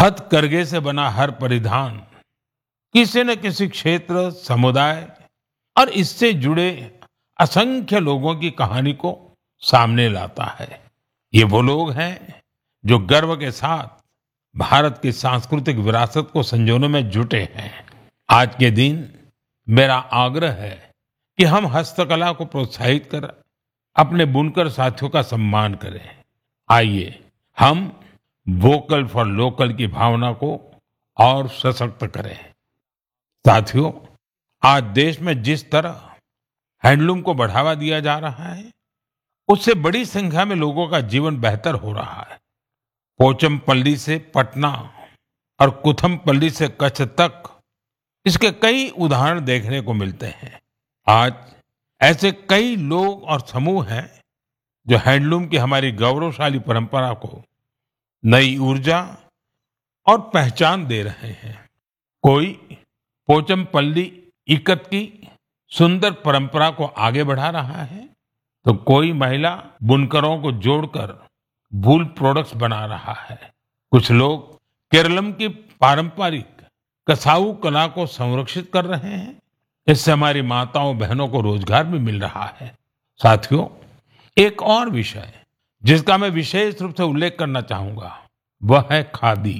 हथकरघे से बना हर परिधान किसी न किसी क्षेत्र, समुदाय और इससे जुड़े असंख्य लोगों की कहानी को सामने लाता है। ये वो लोग हैं जो गर्व के साथ भारत की सांस्कृतिक विरासत को संजोने में जुटे हैं। आज के दिन मेरा आग्रह है कि हम हस्तकला को प्रोत्साहित कर अपने बुनकर साथियों का सम्मान करें। आइए हम वोकल फॉर लोकल की भावना को और सशक्त करें। साथियों, आज देश में जिस तरह हैंडलूम को बढ़ावा दिया जा रहा है, उससे बड़ी संख्या में लोगों का जीवन बेहतर हो रहा है। पोचमपल्ली से पटना और कुथमपल्ली से कच्छ तक इसके कई उदाहरण देखने को मिलते हैं। आज ऐसे कई लोग और समूह हैं जो हैंडलूम की हमारी गौरवशाली परंपरा को नई ऊर्जा और पहचान दे रहे हैं। कोई पोचमपल्ली इकत की सुंदर परंपरा को आगे बढ़ा रहा है, तो कोई महिला बुनकरों को जोड़कर वूल प्रोडक्ट्स बना रहा है। कुछ लोग केरलम की पारंपरिक कसाऊ कला को संरक्षित कर रहे हैं। इससे हमारी माताओं बहनों को रोजगार भी मिल रहा है। साथियों, एक और विषय जिसका मैं विशेष रूप से उल्लेख करना चाहूंगा, वह है खादी।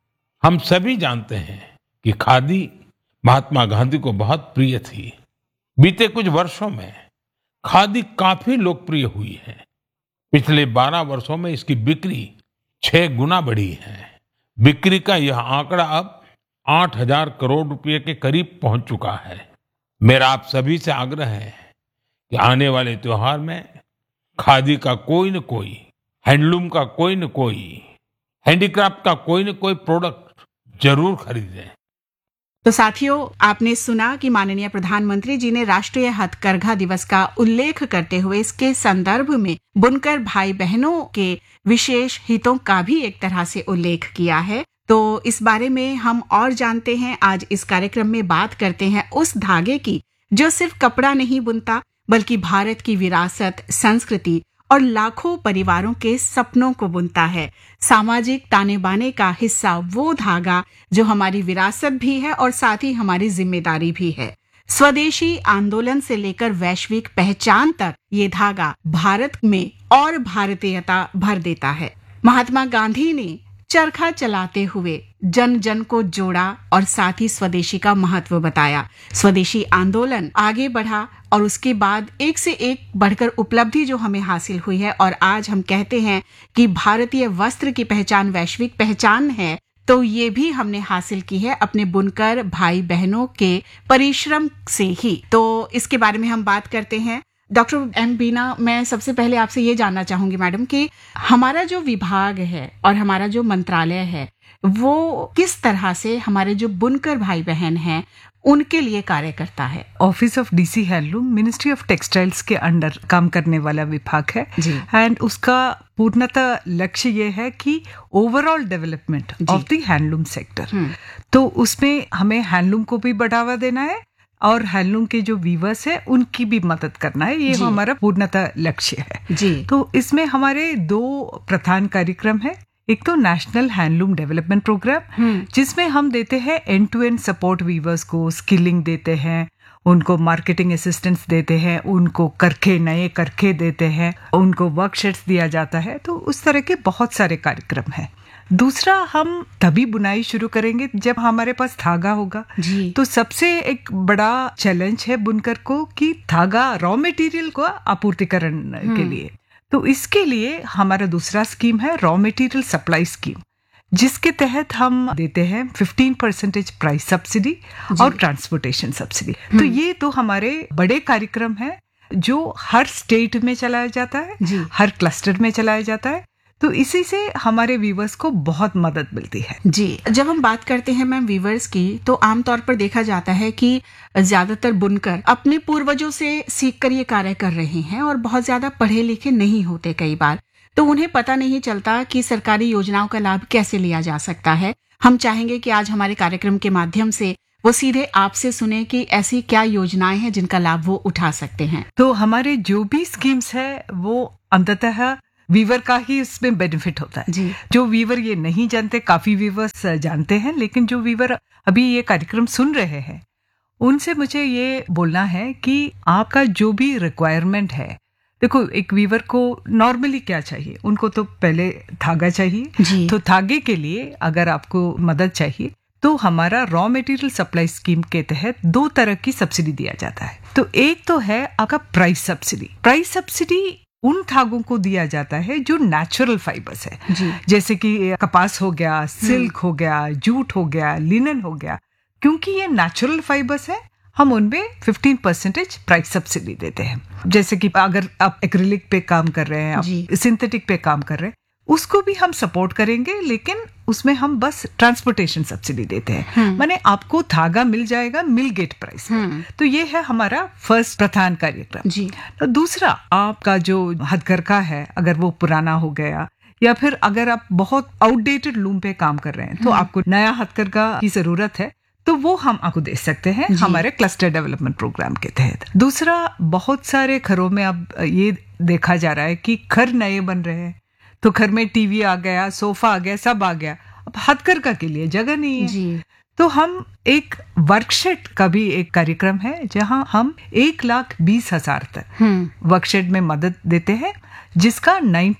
हम सभी जानते हैं कि खादी महात्मा गांधी को बहुत प्रिय थी। बीते कुछ वर्षों में खादी काफी लोकप्रिय हुई है। पिछले 12 वर्षों में इसकी बिक्री 6 गुना बढ़ी है। बिक्री का यह आंकड़ा अब 8,000 करोड़ रुपए के करीब पहुंच चुका है। मेरा आप सभी से आग्रह है कि आने वाले त्योहार में खादी का कोई न कोई, हैंडलूम का कोई न कोई, हैंडीक्राफ्ट का कोई न कोई प्रोडक्ट जरूर खरीदें। तो साथियों, आपने सुना कि माननीय प्रधानमंत्री जी ने राष्ट्रीय हथकरघा दिवस का उल्लेख करते हुए इसके संदर्भ में बुनकर भाई बहनों के विशेष हितों का भी एक तरह से उल्लेख किया है। तो इस बारे में हम और जानते हैं। आज इस कार्यक्रम में बात करते हैं उस धागे की जो सिर्फ कपड़ा नहीं बुनता, बल्कि भारत की विरासत, संस्कृति और लाखों परिवारों के सपनों को बुनता है। सामाजिक ताने बाने का हिस्सा वो धागा जो हमारी विरासत भी है और साथ ही हमारी जिम्मेदारी भी है। स्वदेशी आंदोलन से लेकर वैश्विक पहचान तक ये धागा भारत में और भारतीयता भर देता है। महात्मा गांधी ने चरखा चलाते हुए जन जन को जोड़ा और साथ ही स्वदेशी का महत्व बताया। स्वदेशी आंदोलन आगे बढ़ा और उसके बाद एक से एक बढ़कर उपलब्धि जो हमें हासिल हुई है, और आज हम कहते हैं कि भारतीय वस्त्र की पहचान वैश्विक पहचान है, तो ये भी हमने हासिल की है अपने बुनकर भाई बहनों के परिश्रम से ही। तो इसके बारे में हम बात करते हैं। डॉक्टर एम बीना, मैं सबसे पहले आपसे ये जानना चाहूंगी मैडम कि हमारा जो विभाग है और हमारा जो मंत्रालय है वो किस तरह से हमारे जो बुनकर भाई बहन हैं उनके लिए कार्य करता है। Office of DC handloom ministry of textiles के अंडर काम करने वाला विभाग है एंड उसका पूर्णतः लक्ष्य ये है कि overall development of the handloom sector. तो उसमें हमें हैंडलूम को भी बढ़ावा देना है और हैंडलूम के जो वीवर्स है उनकी भी मदद करना है। ये हमारा पूर्णतः लक्ष्य है जी। तो इसमें हमारे 2 प्रधान कार्यक्रम है। एक तो नेशनल हैंडलूम डेवलपमेंट प्रोग्राम, जिसमें हम देते हैं and to and support viewers को, स्किलिंग देते हैं, उनको मार्केटिंग असिस्टेंस देते हैं, उनको करखे, नए करखे देते हैं, उनको वर्कशॉप्स दिया जाता है। तो उस तरह के बहुत सारे कार्यक्रम हैं। दूसरा, हम तभी बुनाई शुरू करेंगे जब हमारे पास धागा होगा जी। तो सबसे एक बड़ा चैलेंज है बुनकर को कि धागा, रॉ मटेरियल को आपूर्तिकरण के लिए। तो इसके लिए हमारा दूसरा स्कीम है रॉ मटेरियल सप्लाई स्कीम, जिसके तहत हम देते हैं 15% प्राइस सब्सिडी और ट्रांसपोर्टेशन सब्सिडी। तो ये तो हमारे बड़े कार्यक्रम है जो हर स्टेट में चलाया जाता है, हर क्लस्टर में चलाया जाता है। तो इसी से हमारे व्यूवर्स को बहुत मदद मिलती है जी। जब हम बात करते हैं मैम व्यूवर्स की, तो आमतौर पर देखा जाता है कि ज्यादातर बुनकर अपने पूर्वजों से सीखकर ये कार्य कर रहे हैं और बहुत ज्यादा पढ़े लिखे नहीं होते कई बार, तो उन्हें पता नहीं चलता कि सरकारी योजनाओं का लाभ कैसे लिया जा सकता है। हम चाहेंगे कि आज हमारे कार्यक्रम के माध्यम से वो सीधे आपसे सुने कि ऐसी क्या योजनाएं हैं जिनका लाभ वो उठा सकते हैं। तो हमारे जो भी स्कीम्स है वो अंततः वीवर का ही इसमें बेनिफिट होता है जी। जो वीवर ये नहीं जानते, काफी वीवर्स जानते हैं, लेकिन जो वीवर अभी ये कार्यक्रम सुन रहे हैं उनसे मुझे ये बोलना है कि आपका जो भी रिक्वायरमेंट है, देखो एक वीवर को नॉर्मली क्या चाहिए, उनको तो पहले धागा चाहिए जी। तो धागे के लिए अगर आपको मदद चाहिए तो हमारा रॉ मटेरियल सप्लाई स्कीम के तहत 2 तरह की सब्सिडी दिया जाता है। तो एक तो है आपका प्राइस सब्सिडी। प्राइस सब्सिडी उन धागों को दिया जाता है जो नेचुरल फाइबर्स है जी। जैसे कि कपास हो गया, सिल्क हो गया, जूट हो गया, लिनन हो गया। क्योंकि ये नेचुरल फाइबर्स है, हम उनमें 15% प्राइस सब्सिडी देते हैं। जैसे कि अगर आप एक्रिलिक पे काम कर रहे हैं, आप सिंथेटिक पे काम कर रहे हैं, उसको भी हम सपोर्ट करेंगे, लेकिन उसमें हम बस ट्रांसपोर्टेशन सब्सिडी देते हैं। माने आपको धागा मिल जाएगा मिल गेट प्राइस। तो ये है हमारा फर्स्ट प्रधान कार्यक्रम जी। तो दूसरा, आपका जो हथकरघा है अगर वो पुराना हो गया या फिर अगर आप बहुत आउटडेटेड लूम पे काम कर रहे हैं तो आपको नया हथकरघा की जरूरत है, तो वो हम आपको दे सकते हैं हमारे क्लस्टर डेवलपमेंट प्रोग्राम के तहत। दूसरा, बहुत सारे घरों में अब ये देखा जा रहा है कि घर नए बन रहे हैं, तो घर में टीवी आ गया, सोफा आ गया, सब आ गया, अब हथकरघा के लिए जगह नहीं है जी। तो हम एक वर्कशेड का भी एक कार्यक्रम है जहां हम 1,20,000 तक वर्कशेड में मदद देते हैं, जिसका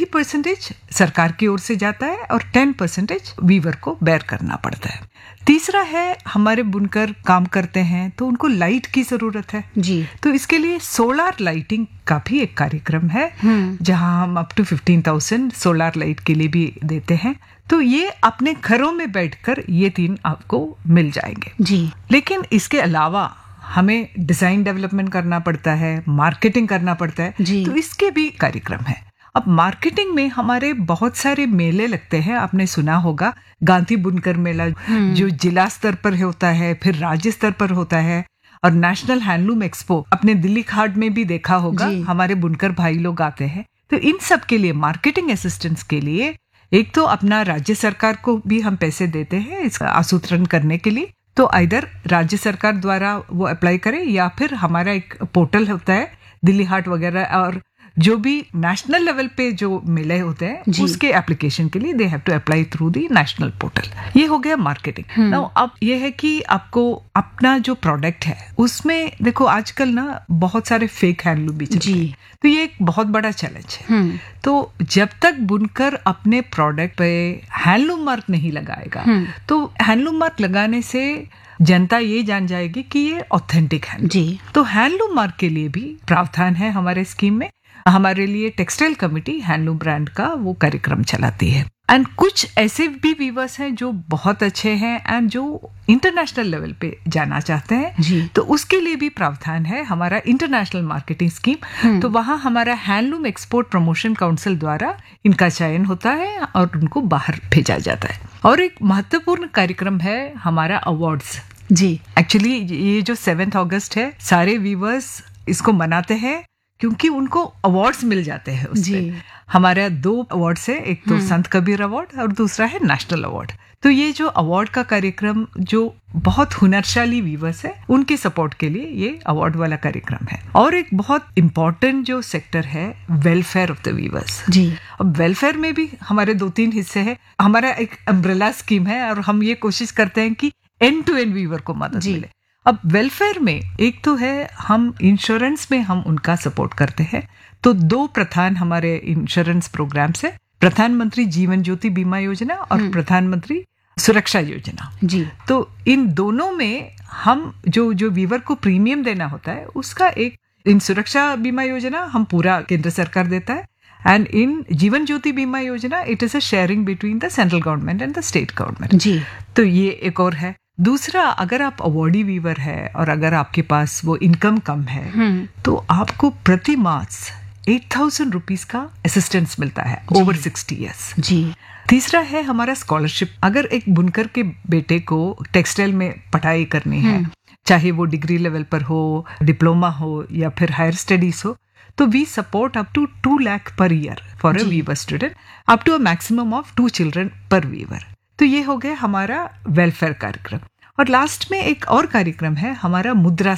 90% सरकार की ओर से जाता है और 10% वीवर को बेयर करना पड़ता है। तीसरा है, हमारे बुनकर काम करते हैं तो उनको लाइट की जरूरत है जी। तो इसके लिए सोलार लाइटिंग का भी एक कार्यक्रम है जहां हम अप टू 15,000 सोलार लाइट के लिए भी देते हैं। तो ये अपने घरों में बैठकर ये 3 आपको मिल जाएंगे जी। लेकिन इसके अलावा हमें डिजाइन डेवलपमेंट करना पड़ता है, मार्केटिंग करना पड़ता है जी। तो इसके भी कार्यक्रम है। अब मार्केटिंग में हमारे बहुत सारे मेले लगते हैं, आपने सुना होगा गांधी बुनकर मेला जो जिला स्तर पर होता है, फिर राज्य स्तर पर होता है, और नेशनल हैंडलूम एक्सपो अपने दिल्ली हाट में भी देखा होगा, हमारे बुनकर भाई लोग आते हैं। तो इन सब के लिए मार्केटिंग असिस्टेंस के लिए एक तो अपना राज्य सरकार को भी हम पैसे देते हैं इसका आसूत्रण करने के लिए, तो इधर राज्य सरकार द्वारा वो अप्लाई करें या फिर हमारा एक पोर्टल होता है दिल्ली हाट वगैरह, और जो भी नेशनल लेवल पे जो मेले होते हैं उसके एप्लीकेशन के लिए they have to apply through the national portal. ये हो गया मार्केटिंग। नाउ अब ये है कि आपको अपना जो प्रोडक्ट है उसमें देखो आजकल ना बहुत सारे फेक हैंडलूम भी चलते हैं, तो ये एक बहुत बड़ा चैलेंज है। तो जब तक बुनकर अपने प्रोडक्ट पे हैंडलूम मार्क नहीं लगाएगा तो हैंडलूम मार्क लगाने से जनता ये जान जाएगी कि ये ऑथेंटिक है जी। तो हैंडलूम मार्क के लिए भी प्रावधान है हमारे स्कीम में। हमारे लिए टेक्सटाइल कमेटी हैंडलूम ब्रांड का वो कार्यक्रम चलाती है। एंड कुछ ऐसे भी वीवर्स हैं जो बहुत अच्छे हैं एंड जो इंटरनेशनल लेवल पे जाना चाहते हैं जी। तो उसके लिए भी प्रावधान है हमारा इंटरनेशनल मार्केटिंग स्कीम। तो वहाँ हमारा हैंडलूम एक्सपोर्ट प्रमोशन काउंसिल द्वारा इनका चयन होता है और उनको बाहर भेजा जाता है। और एक महत्वपूर्ण कार्यक्रम है हमारा अवार्ड्स जी। एक्चुअली ये जो 7 अगस्त है, सारे वीवर्स इसको मनाते हैं क्योंकि उनको अवार्ड्स मिल जाते हैं उसमें। हमारा 2 अवार्ड्स है, एक तो संत कबीर अवार्ड और दूसरा है नेशनल अवार्ड। तो ये जो अवार्ड का कार्यक्रम जो बहुत हुनरशाली वीवर्स है उनके सपोर्ट के लिए ये अवार्ड वाला कार्यक्रम है। और एक बहुत इम्पोर्टेंट जो सेक्टर है वेलफेयर ऑफ द वीवर्स जी। अब वेलफेयर में भी हमारे 2-3 हिस्से है। हमारा एक अम्ब्रेला स्कीम है और हम ये कोशिश करते हैं कि एंड टू एंड वीवर को मदद मिले। अब वेलफेयर में एक तो है हम इंश्योरेंस में हम उनका सपोर्ट करते हैं, तो 2 प्रधान हमारे इंश्योरेंस प्रोग्राम है, प्रधानमंत्री जीवन ज्योति बीमा योजना और प्रधानमंत्री सुरक्षा योजना जी। तो इन दोनों में हम जो वीवर को प्रीमियम देना होता है उसका एक, इन सुरक्षा बीमा योजना हम पूरा केंद्र सरकार देता है एंड इन जीवन ज्योति बीमा योजना it is a sharing between the central government and the state government जी। तो ये एक और है। दूसरा, अगर आप अवॉर्डी वीवर है और अगर आपके पास वो इनकम कम है तो आपको प्रति मास 8,000 रुपीज का असिस्टेंस मिलता है ओवर 60 ईयर्स जी। तीसरा है हमारा स्कॉलरशिप। अगर एक बुनकर के बेटे को टेक्सटाइल में पढ़ाई करनी है, चाहे वो डिग्री लेवल पर हो, डिप्लोमा हो या फिर हायर स्टडीज हो, तो we support up to 2 lakh per year for a Weaver student, up to a maximum of 2 children पर वीवर। तो ये हो गया हमारा वेलफेयर कार्यक्रम। और लास्ट में एक और कार्यक्रम है हमारा मुद्रा स्कीम।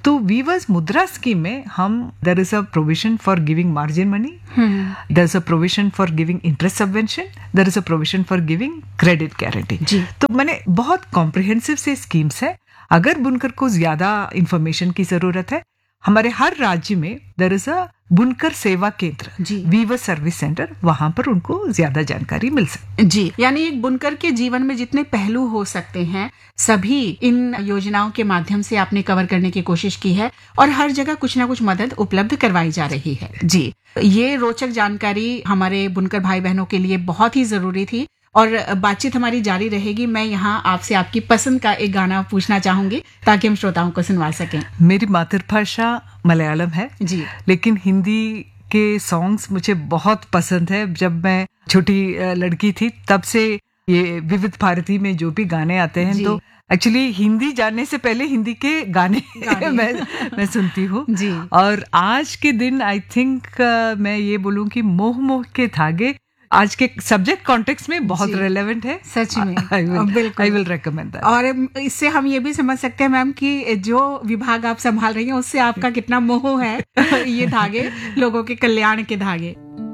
तो वीवर्स मुद्रा स्कीम में हम there is a provision for giving margin money, there is a provision for giving interest subvention, there is a provision for giving credit guarantee. तो मैंने बहुत कॉम्प्रिहेंसिव से स्कीम्स है। अगर बुनकर को ज्यादा इंफॉर्मेशन की जरूरत है, हमारे हर राज्य में देयर इज अ बुनकर सेवा केंद्र, वीवर सर्विस सेंटर, वहां पर उनको ज्यादा जानकारी मिल सकती जी। यानी एक बुनकर के जीवन में जितने पहलू हो सकते हैं सभी इन योजनाओं के माध्यम से आपने कवर करने की कोशिश की है और हर जगह कुछ ना कुछ मदद उपलब्ध करवाई जा रही है। जी, ये रोचक जानकारी हमारे बुनकर भाई बहनों के लिए बहुत ही जरूरी थी और बातचीत हमारी जारी रहेगी। मैं यहाँ आपसे आपकी पसंद का एक गाना पूछना चाहूंगी ताकि हम श्रोताओं को सुनवा सकें। मेरी मातृभाषा मलयालम है जी, लेकिन हिंदी के सॉन्ग्स मुझे बहुत पसंद है। जब मैं छोटी लड़की थी तब से ये विविध भारती में जो भी गाने आते हैं तो एक्चुअली हिंदी जानने से पहले हिंदी के गाने मैं सुनती हूँ। और आज के दिन आई थिंक मैं ये बोलूँ कि मोह मोह के धागे आज के सब्जेक्ट कॉन्टेक्स्ट में बहुत रेलेवेंट है। सच में आई विल रिकमेंड दैट। और इससे हम ये भी समझ सकते हैं मैम कि जो विभाग आप संभाल रही हैं उससे आपका कितना मोह है ये धागे, लोगों के कल्याण के धागे।